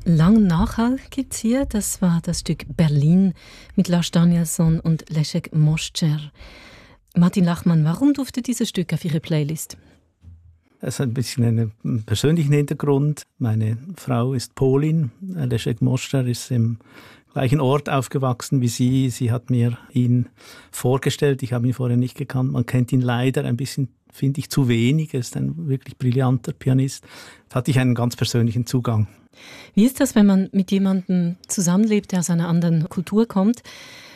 Langen Nachhall gibt es hier. Das war das Stück Berlin mit Lars Danielsson und Leszek Moscher. Martin Lachmann, warum durfte dieses Stück auf Ihre Playlist? Es hat ein bisschen einen persönlichen Hintergrund. Meine Frau ist Polin. Leszek Moscher ist im gleichen Ort aufgewachsen wie sie. Sie hat mir ihn vorgestellt. Ich habe ihn vorher nicht gekannt. Man kennt ihn leider ein bisschen, finde ich, zu wenig. Er ist ein wirklich brillanter Pianist. Da hatte ich einen ganz persönlichen Zugang. Wie ist das, wenn man mit jemandem zusammenlebt, der aus einer anderen Kultur kommt?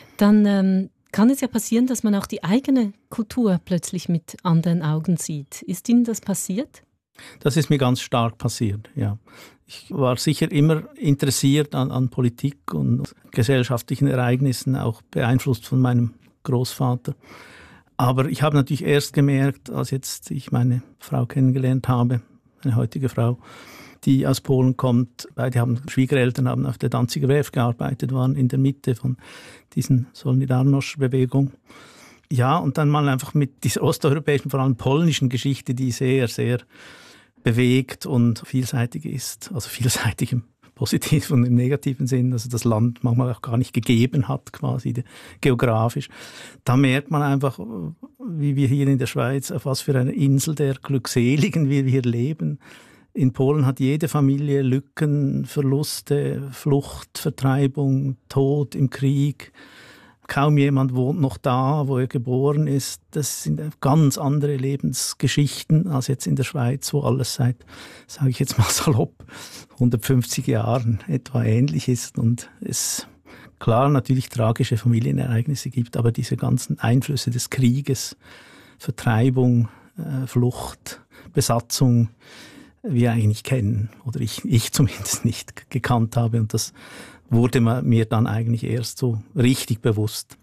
Dann kann es ja passieren, dass man auch die eigene Kultur plötzlich mit anderen Augen sieht. Ist Ihnen das passiert? Das ist mir ganz stark passiert, ja. Ich war sicher immer interessiert an Politik und gesellschaftlichen Ereignissen, auch beeinflusst von meinem Großvater. Aber ich habe natürlich erst gemerkt, als jetzt ich meine Frau kennengelernt habe, meine heutige Frau, die aus Polen kommt. Beide Schwiegereltern haben auf der Danziger Werft gearbeitet, waren in der Mitte von diesen Solidarność-Bewegung. Ja, und dann mal einfach mit dieser osteuropäischen, vor allem polnischen Geschichte, die sehr, sehr bewegt und vielseitig ist. Also vielseitig im positiven und im negativen Sinn, also das Land manchmal auch gar nicht gegeben hat, quasi geografisch. Da merkt man einfach, wie wir hier in der Schweiz, auf was für eine Insel der Glückseligen wir hier leben. In Polen hat jede Familie Lücken, Verluste, Flucht, Vertreibung, Tod im Krieg. Kaum jemand wohnt noch da, wo er geboren ist. Das sind ganz andere Lebensgeschichten als jetzt in der Schweiz, wo alles seit, sage ich jetzt mal salopp, 150 Jahren etwa ähnlich ist und es klar natürlich tragische Familienereignisse gibt, aber diese ganzen Einflüsse des Krieges, Vertreibung, Flucht, Besatzung, wir eigentlich kennen oder ich zumindest nicht gekannt habe und das wurde mir dann eigentlich erst so richtig bewusst.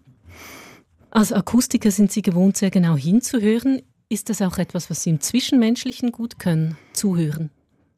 Als Akustiker sind Sie gewohnt, sehr genau hinzuhören. Ist das auch etwas, was Sie im Zwischenmenschlichen gut können, zuhören?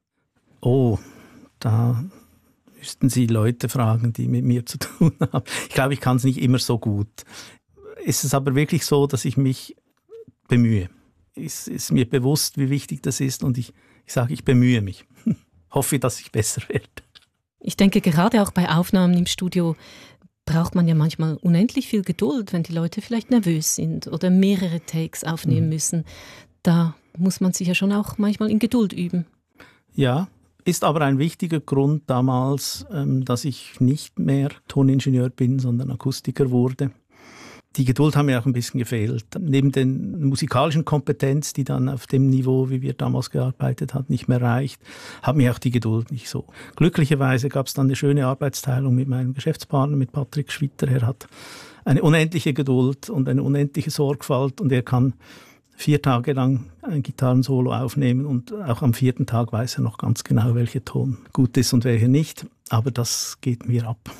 Oh, da müssten Sie Leute fragen, die mit mir zu tun haben. Ich glaube, ich kann es nicht immer so gut. Ist es aber wirklich so, dass ich mich bemühe. Ist mir bewusst, wie wichtig das ist und ich sage, ich bemühe mich. Hoffe, dass ich besser werde. Ich denke, gerade auch bei Aufnahmen im Studio braucht man ja manchmal unendlich viel Geduld, wenn die Leute vielleicht nervös sind oder mehrere Takes aufnehmen müssen. Da muss man sich ja schon auch manchmal in Geduld üben. Ja, ist aber ein wichtiger Grund damals, dass ich nicht mehr Toningenieur bin, sondern Akustiker wurde. Die Geduld hat mir auch ein bisschen gefehlt. Neben der musikalischen Kompetenz, die dann auf dem Niveau, wie wir damals gearbeitet haben, nicht mehr reicht, hat mir auch die Geduld nicht so. Glücklicherweise gab es dann eine schöne Arbeitsteilung mit meinem Geschäftspartner, mit Patrick Schwitter. Er hat eine unendliche Geduld und eine unendliche Sorgfalt und er kann 4 Tage lang ein Gitarrensolo aufnehmen und auch am 4. Tag weiß er noch ganz genau, welcher Ton gut ist und welcher nicht. Aber das geht mir ab.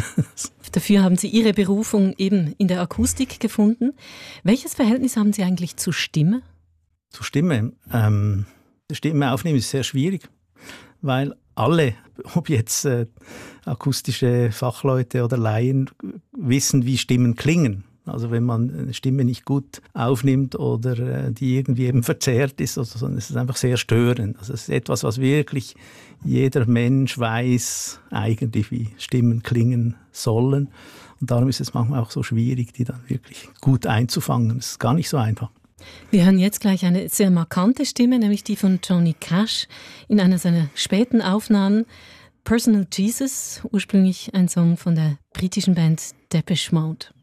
Dafür haben Sie Ihre Berufung eben in der Akustik gefunden. Welches Verhältnis haben Sie eigentlich zur Stimme? Zur Stimme? Stimme aufnehmen ist sehr schwierig, weil alle, ob jetzt akustische Fachleute oder Laien, wissen, wie Stimmen klingen. Also wenn man eine Stimme nicht gut aufnimmt oder die irgendwie eben verzerrt ist, also, ist es einfach sehr störend. Also es ist etwas, was wirklich jeder Mensch weiß eigentlich, wie Stimmen klingen sollen. Und darum ist es manchmal auch so schwierig, die dann wirklich gut einzufangen. Es ist gar nicht so einfach. Wir hören jetzt gleich eine sehr markante Stimme, nämlich die von Johnny Cash in einer seiner späten Aufnahmen. Personal Jesus, ursprünglich ein Song von der britischen Band Depeche Mode.